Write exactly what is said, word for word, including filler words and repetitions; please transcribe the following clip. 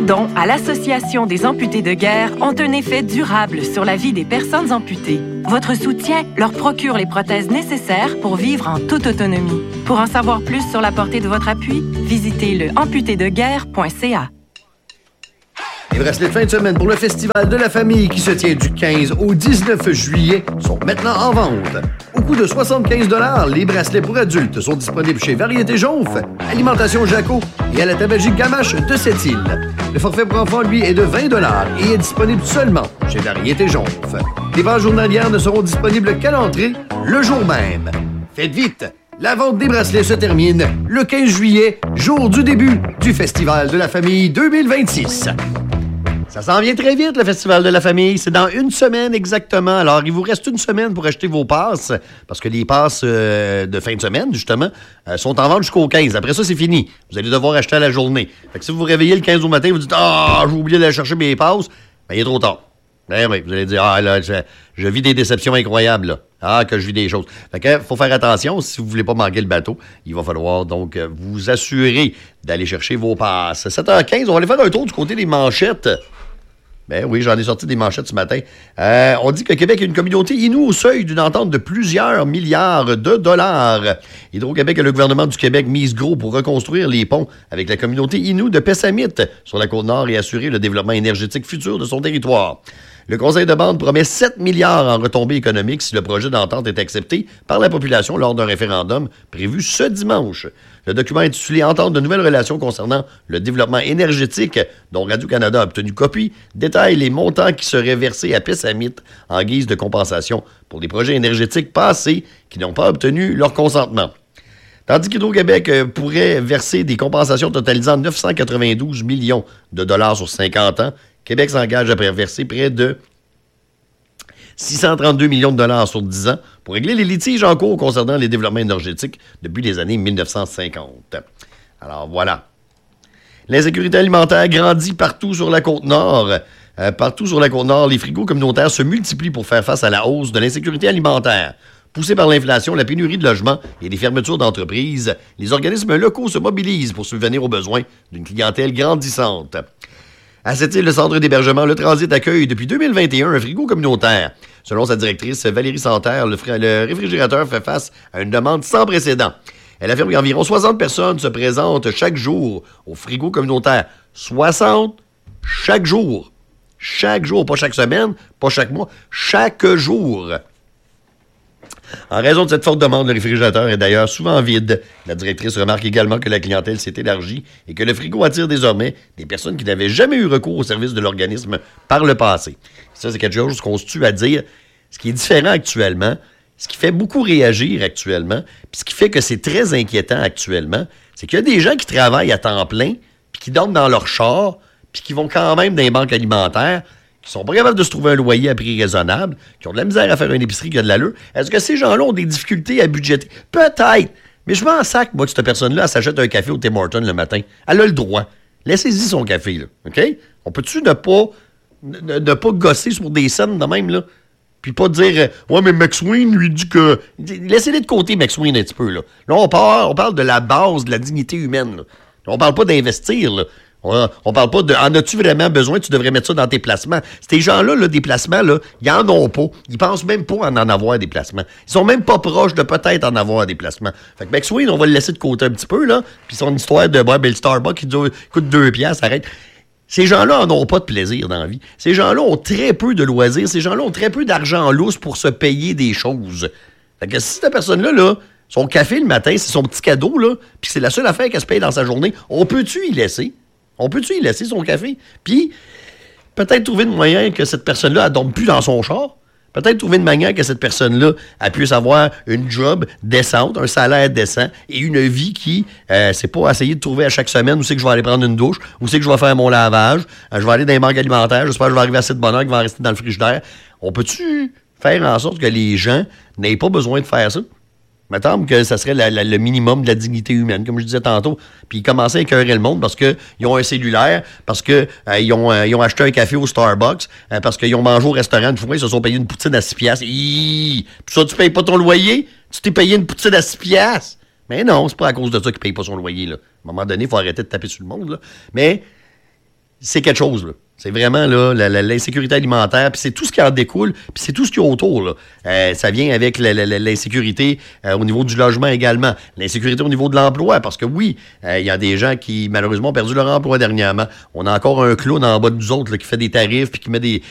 dons à l'Association des amputés de guerre ont un effet durable sur la vie des personnes amputées. Votre soutien leur procure les prothèses nécessaires pour vivre en toute autonomie. Pour en savoir plus sur la portée de votre appui, visitez le amputé de guerre point c a. Les bracelets de fin de semaine pour le Festival de la famille qui se tient du quinze au dix-neuf juillet sont maintenant en vente. Au coût de soixante-quinze dollars, les bracelets pour adultes sont disponibles chez Variété Jonf, Alimentation Jaco et à la tabagie Gamache de Sept-Îles. Le forfait pour enfants, lui, est de vingt dollars et est disponible seulement chez Variété Jonf. Les ventes journalières ne seront disponibles qu'à l'entrée le jour même. Faites vite! La vente des bracelets se termine le quinze juillet, jour du début du Festival de la famille deux mille vingt-six. Ça s'en vient très vite, le Festival de la famille. C'est dans une semaine exactement. Alors, il vous reste une semaine pour acheter vos passes, parce que les passes euh, de fin de semaine, justement, euh, sont en vente jusqu'au quinze. Après ça, c'est fini. Vous allez devoir acheter à la journée. Fait que si vous vous réveillez le quinze au matin, vous dites « Ah, j'ai oublié d'aller chercher mes passes », bien, il est trop tard. Ben oui, vous allez dire « Ah, là, je, je vis des déceptions incroyables, là. Ah, que je vis des choses. » Fait que, faut faire attention, si vous voulez pas manquer le bateau, il va falloir donc vous assurer d'aller chercher vos passes. sept heures quinze, on va aller faire un tour du côté des manchettes. Ben oui, j'en ai sorti des manchettes ce matin. Euh, on dit que Québec a une communauté Innu au seuil d'une entente de plusieurs milliards de dollars. Hydro-Québec et le gouvernement du Québec misent gros pour reconstruire les ponts avec la communauté Innu de Pessamit sur la Côte-Nord et assurer le développement énergétique futur de son territoire. Le conseil de bande promet sept milliards en retombées économiques si le projet d'entente est accepté par la population lors d'un référendum prévu ce dimanche. Le document intitulé « Entente de nouvelles relations concernant le développement énergétique » dont Radio-Canada a obtenu copie, détaille les montants qui seraient versés à Pessamit en guise de compensation pour des projets énergétiques passés qui n'ont pas obtenu leur consentement. Tandis qu'Hydro-Québec euh, pourrait verser des compensations totalisant neuf cent quatre-vingt-douze millions de dollars sur cinquante ans, Québec s'engage à verser près de six cent trente-deux millions de dollars sur dix ans pour régler les litiges en cours concernant les développements énergétiques depuis les années mille neuf cent cinquante. Alors voilà. L'insécurité alimentaire grandit partout sur la Côte-Nord. Euh, partout sur la Côte-Nord, les frigos communautaires se multiplient pour faire face à la hausse de l'insécurité alimentaire. Poussés par l'inflation, la pénurie de logements et les fermetures d'entreprises, les organismes locaux se mobilisent pour subvenir aux besoins d'une clientèle grandissante. À cette île, le centre d'hébergement Le Transit accueille depuis deux mille vingt et un un frigo communautaire. Selon sa directrice Valérie Santerre, le, fr- le réfrigérateur fait face à une demande sans précédent. Elle affirme qu'environ soixante personnes se présentent chaque jour au frigo communautaire. soixante chaque jour. Chaque jour, pas chaque semaine, pas chaque mois, chaque jour. En raison de cette forte demande, le réfrigérateur est d'ailleurs souvent vide. La directrice remarque également que la clientèle s'est élargie et que le frigo attire désormais des personnes qui n'avaient jamais eu recours au service de l'organisme par le passé. Ça, c'est quelque chose qu'on se tue à dire. Ce qui est différent actuellement, ce qui fait beaucoup réagir actuellement, puis ce qui fait que c'est très inquiétant actuellement, c'est qu'il y a des gens qui travaillent à temps plein, puis qui dorment dans leur char, puis qui vont quand même dans les banques alimentaires, qui sont pas capables de se trouver un loyer à prix raisonnable, qui ont de la misère à faire une épicerie qui a de l'allure. Est-ce que ces gens-là ont des difficultés à budgéter? Peut-être. Mais je m'en sac, moi, que cette personne-là, elle s'achète un café au Tim Hortons le matin. Elle a le droit. Laissez-y son café, là. OK? On peut-tu ne pas, ne, ne pas gosser sur des scènes de même, là? Puis pas dire, ouais, mais McSween lui dit que. Laissez-les de côté, McSween, un petit peu, là. Là, on parle, on parle de la base de la dignité humaine, là. On parle pas d'investir, là. On, on parle pas de « en as-tu vraiment besoin? Tu devrais mettre ça dans tes placements. » Ces gens-là, là, des placements, là, ils en ont pas. Ils pensent même pas en en avoir des placements. Ils sont même pas proches de peut-être en avoir des placements. Fait que McSween, on va le laisser de côté un petit peu, là. Puis son histoire de ouais, ben, le Starbucks qui doit, coûte deux piastres, arrête. Ces gens-là en ont pas de plaisir dans la vie. Ces gens-là ont très peu de loisirs. Ces gens-là ont très peu d'argent en lousse pour se payer des choses. Fait que si cette personne-là, là, son café le matin, c'est son petit cadeau, là, puis c'est la seule affaire qu'elle se paye dans sa journée, on peut-tu y laisser? On peut-tu y laisser son café? Puis, peut-être trouver une moyen que cette personne-là, elle ne dorme plus dans son char. Peut-être trouver une manière que cette personne-là, elle puisse avoir une job décente, un salaire décent et une vie qui, euh, c'est pas essayer de trouver à chaque semaine où c'est que je vais aller prendre une douche, où c'est que je vais faire mon lavage, euh, je vais aller dans les banques alimentaires, j'espère que je vais arriver à assez de bonheur qui va rester dans le frigidaire. On peut-tu faire en sorte que les gens n'aient pas besoin de faire ça? Il me semble que ça serait la, la, le minimum de la dignité humaine, comme je disais tantôt. Puis ils commençaient à écœurer le monde parce qu'ils ont un cellulaire, parce qu'ils euh, ont, euh, ont acheté un café au Starbucks, euh, parce qu'ils ont mangé au restaurant une fois, ils se sont payés une poutine à six piastres. Puis ça, tu payes pas ton loyer? Tu t'es payé une poutine à six piastres? Mais non, c'est pas à cause de ça qu'ils payent pas son loyer, là. À un moment donné, il faut arrêter de taper sur le monde, là. Mais c'est quelque chose, là. C'est vraiment là, la, la, l'insécurité alimentaire, puis c'est tout ce qui en découle, puis c'est tout ce qui est autour. Là. Euh, ça vient avec la, la, la, l'insécurité euh, au niveau du logement également, l'insécurité au niveau de l'emploi, parce que oui, il euh, y a des gens qui malheureusement ont perdu leur emploi dernièrement. On a encore un clown en bas de nous autres là, qui fait des tarifs, puis qui met des,